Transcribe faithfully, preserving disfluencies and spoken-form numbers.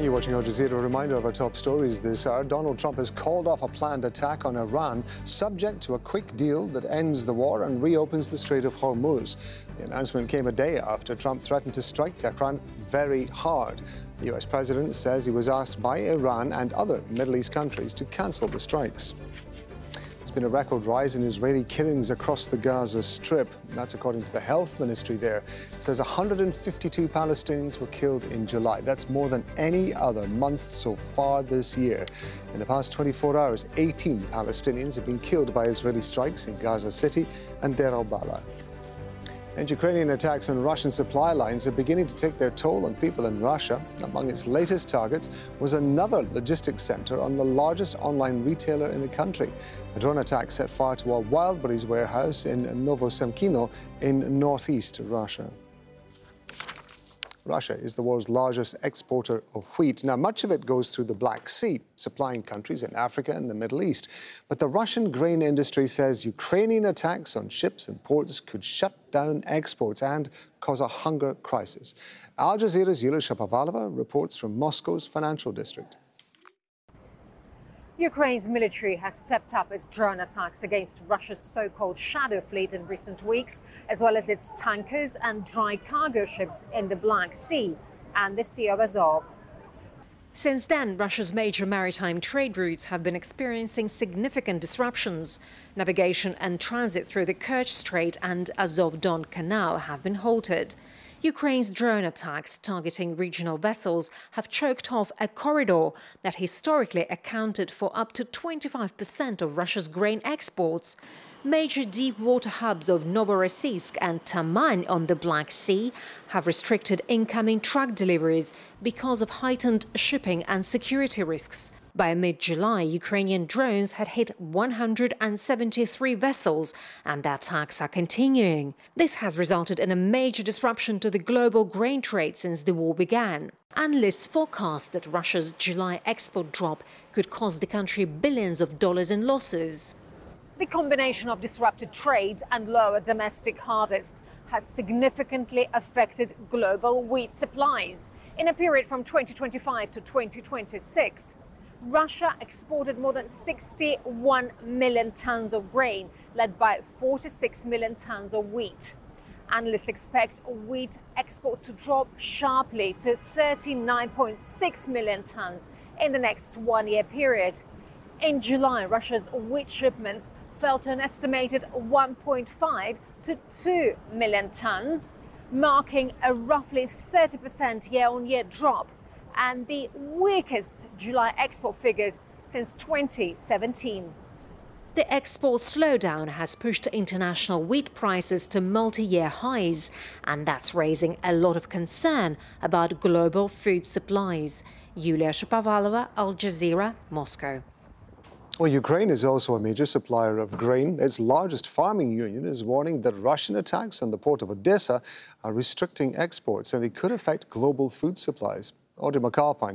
You're watching Al Jazeera. A reminder of our top stories this hour. Donald Trump has called off a planned attack on Iran, subject to a quick deal that ends the war and reopens the Strait of Hormuz. The announcement came a day after Trump threatened to strike Tehran very hard. The U S president says he was asked by Iran and other Middle East countries to cancel the strikes. There's been a record rise in Israeli killings across the Gaza Strip. That's according to the health ministry there. It says one hundred fifty-two Palestinians were killed in July. That's more than any other month so far this year. In the past twenty-four hours, eighteen Palestinians have been killed by Israeli strikes in Gaza City and Deir al-Balah. And Ukrainian attacks on Russian supply lines are beginning to take their toll on people in Russia. Among its latest targets was another logistics center on the largest online retailer in the country. The drone attack set fire to a Wildberries warehouse in Novosemkino in northeast Russia. Russia is the world's largest exporter of wheat. Now, much of it goes through the Black Sea, supplying countries in Africa and the Middle East. But the Russian grain industry says Ukrainian attacks on ships and ports could shut down exports and cause a hunger crisis. Al Jazeera's Yulia Shapovalova reports from Moscow's financial district. Ukraine's military has stepped up its drone attacks against Russia's so-called shadow fleet in recent weeks, as well as its tankers and dry cargo ships in the Black Sea and the Sea of Azov. Since then, Russia's major maritime trade routes have been experiencing significant disruptions. Navigation and transit through the Kerch Strait and Azov-Don Canal have been halted. Ukraine's drone attacks targeting regional vessels have choked off a corridor that historically accounted for up to twenty-five percent of Russia's grain exports. Major deep-water hubs of Novorossiysk and Taman on the Black Sea have restricted incoming truck deliveries because of heightened shipping and security risks. By mid-July, Ukrainian drones had hit one hundred seventy-three vessels, and the attacks are continuing. This has resulted in a major disruption to the global grain trade since the war began. Analysts forecast that Russia's July export drop could cost the country billions of dollars in losses. The combination of disrupted trade and lower domestic harvest has significantly affected global wheat supplies. In a period from twenty twenty-five to twenty twenty-six, Russia exported more than sixty-one million tons of grain, led by forty-six million tons of wheat. Analysts expect wheat export to drop sharply to thirty-nine point six million tons in the next one-year period. In July, Russia's wheat shipments fell to an estimated one point five to two million tons, marking a roughly thirty percent year-on-year drop and the weakest July export figures since twenty seventeen. The export slowdown has pushed international wheat prices to multi-year highs, and that's raising a lot of concern about global food supplies. Yulia Shapovalova, Al Jazeera, Moscow. Well, Ukraine is also a major supplier of grain. Its largest farming union is warning that Russian attacks on the port of Odessa are restricting exports, and they could affect global food supplies. Audrey McAlpine